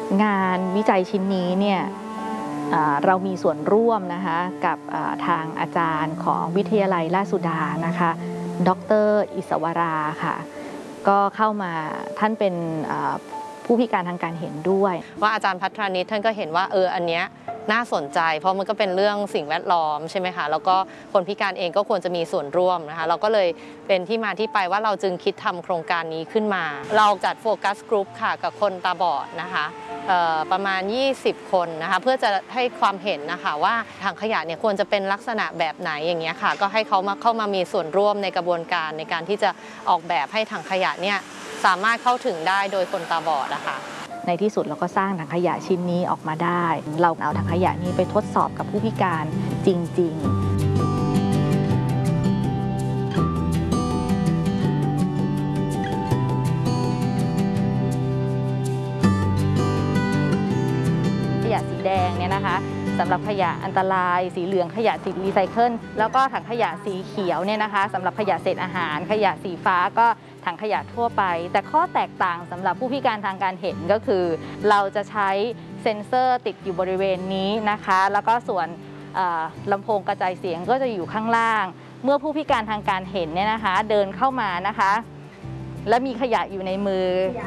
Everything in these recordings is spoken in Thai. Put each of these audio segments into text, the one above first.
งานวิจัยชิ้นนี้เนี่ยเรามีส่วนร่วมนะคะกับทางอาจารย์ของวิทยาลัยราชสุดานะคะดร.อิสวราค่ะก็เข้ามาท่านเป็นผู้พิการทางการเห็นด้วยว่าอาจารย์พัฒนิตท่านก็เห็นว่าอันเนี้ยน่าสนใจเพราะมันก็เป็นเรื่องสิ่งแวดล้อมใช่ไหมคะแล้วก็คนพิการเองก็ควรจะมีส่วนร่วมนะคะเราก็เลยเป็นที่มาที่ไปว่าเราจึงคิดทำโครงการนี้ขึ้นมาเราจัดโฟกัสกลุ่มค่ะกับคนตาบอดนะคะประมาณ20คนนะคะเพื่อจะให้ความเห็นนะคะว่าถังขยะเนี่ยควรจะเป็นลักษณะแบบไหนอย่างเงี้ยค่ะก็ให้เขาเข้ามามีส่วนร่วมในกระบวนการในการที่จะออกแบบให้ถังขยะเนี่ยสามารถเข้าถึงได้โดยคนตาบอดนะคะในที่สุดเราก็สร้างถังขยะชิ้นนี้ออกมาได้เราเอาถังขยะนี้ไปทดสอบกับผู้พิการจริงๆขยะสีแดงเนี่ยนะคะสำหรับขยะอันตรายสีเหลืองขยะติดรีไซเคิลแล้วก็ถังขยะสีเขียวเนี่ยนะคะสำหรับขยะเศษอาหารขยะสีฟ้าก็ถังขยะทั่วไปแต่ข้อแตกต่างสำหรับผู้พิการทางการเห็นก็คือเราจะใช้เซ็นเซอร์ติดอยู่บริเวณนี้นะคะแล้วก็ส่วนลำโพงกระจายเสียงก็จะอยู่ข้างล่างเมื่อผู้พิการทางการเห็นเนี่ยนะคะเดินเข้ามานะคะและมีขยะอยู่ในมือ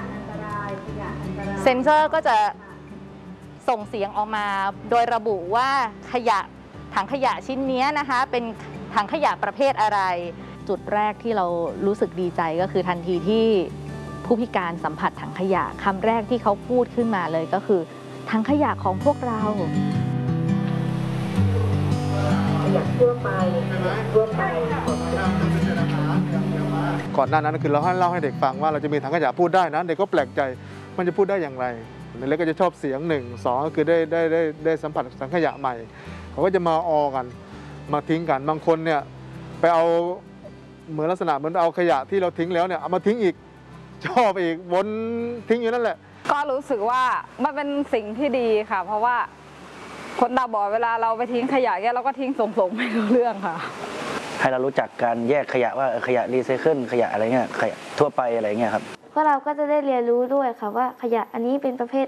เซ็นเซอร์ก็จะส่งเสียงออกมาโดยระบุว่าถังขยะชิ้นนี้นะคะเป็นถังขยะประเภทอะไรจุดแรกที่เรารู้สึกดีใจก็คือทันทีที่ผู้พิการสัมผัสถังขยะคำแรกที่เขาพูดขึ้นมาเลยก็คือถังขยะของพวกเราขยะทั่วไปก่อนหน้านั้นคือเราเล่าให้เด็กฟังว่าเราจะมีถังขยะพูดได้นะเด็กก็แปลกใจมันจะพูดได้อย่างไรเล็กก็จะชอบเสียง1 2ก็คือได้สัมผัสถังขยะใหม่เขาก็จะมากันมาทิ้งกันบางคนเนี่ยไปเอาเหมือนลักษณะเหมือนเอาขยะที่เราทิ้งแล้วเนี่ยเอามาทิ้งอีกชอบอีกวนทิ้งอยู่นั่นแหละก็รู้สึกว่ามันเป็นสิ่งที่ดีค่ะเพราะว่าคนตาบอดเวลาเราไปทิ้งขยะเนี่ยเราก็ทิ้งส่งไม่รู้เรื่องค่ะให้เรารู้จักการแยกขยะว่าขยะรีไซเคิลขยะอะไรเงี้ยขยะทั่วไปอะไรเงี้ยครับเพราะเราก็จะได้เรียนรู้ด้วยค่ะว่าขยะอันนี้เป็นประเภท